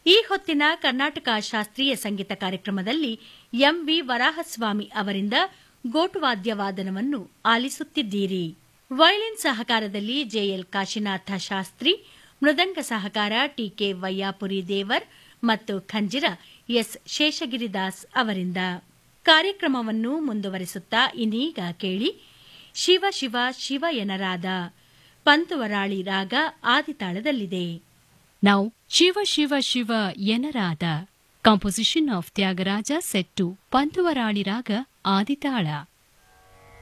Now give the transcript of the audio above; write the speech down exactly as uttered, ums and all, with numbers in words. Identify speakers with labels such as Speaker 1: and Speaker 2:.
Speaker 1: ಈ ಹೊತ್ತಿನ ಕರ್ನಾಟಕ ಶಾಸ್ತ್ರೀಯ ಸಂಗೀತ ಕಾರ್ಯಕ್ರಮದಲ್ಲಿ ಎಂವಿ ವರಾಹಸ್ವಾಮಿ ಅವರಿಂದ ಗೋಟುವಾದ್ಯ ವಾದನವನ್ನು ಆಲಿಸುತ್ತಿದ್ದೀರಿ. ವಯಲಿನ್ ಸಹಕಾರದಲ್ಲಿ ಜೆಎಲ್ ಕಾಶಿನಾಥ ಶಾಸ್ತ್ರಿ, ಮೃದಂಗ ಸಹಕಾರ ಟಿಕೆ ವಯ್ಯಾಪುರಿ ದೇವರ್ ಮತ್ತು ಖಂಜಿರ ಎಸ್ ಶೇಷಗಿರಿದಾಸ್ ಅವರಿಂದ. ಕಾರ್ಯಕ್ರಮವನ್ನು ಮುಂದುವರಿಸುತ್ತಾ ಇನ್ನೀಗ ಕೇಳಿ ಶಿವ ಶಿವ ಶಿವ ಎನರಾದ ಪಂತುವರಾಳಿ ರಾಗ ಆದಿತಾಳದಲ್ಲಿದೆ.
Speaker 2: Now, Shiva Shiva Shiva Yenarada, composition of Tyagaraja set to Pantuvarali Raga Aditala.